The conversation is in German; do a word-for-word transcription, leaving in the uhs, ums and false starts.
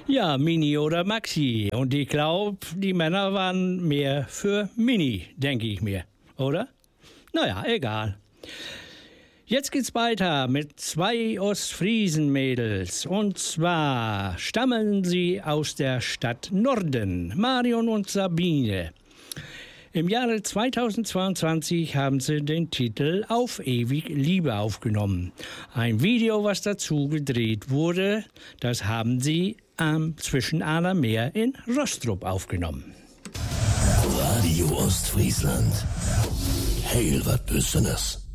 Ja, Mini oder Maxi. Und ich glaube, die Männer waren mehr für Mini, denke ich mir. Oder? Naja, egal. Jetzt geht's weiter mit zwei Ostfriesen-Mädels. Und zwar stammen sie aus der Stadt Norden, Marion und Sabine. Im Jahre zweitausendzweiundzwanzig haben sie den Titel Auf ewig Liebe aufgenommen. Ein Video, was dazu gedreht wurde, das haben sie am Zwischenaler Meer in Rostrup aufgenommen. Radio Ostfriesland. Heil wat Besonderes.